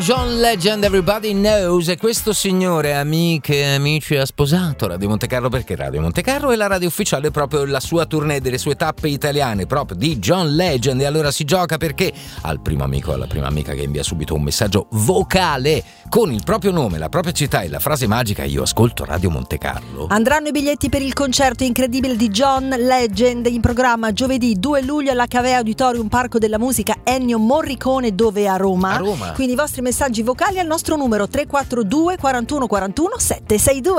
John Legend, Everybody Knows. E questo signore, amiche e amici, ha sposato Radio Montecarlo, perché Radio Montecarlo è la radio ufficiale, proprio la sua tournée delle sue tappe italiane, proprio di John Legend. E allora si gioca perché al primo amico, alla prima amica che invia subito un messaggio vocale con il proprio nome, la propria città e la frase magica "io ascolto Radio Montecarlo", andranno i biglietti per il concerto incredibile di John Legend, in programma giovedì 2 luglio alla Cavea Auditorium, Parco della Musica Ennio Morricone, dove a Roma. A Roma. Quindi i vostri messaggi vocali al nostro numero 342 41 41 762.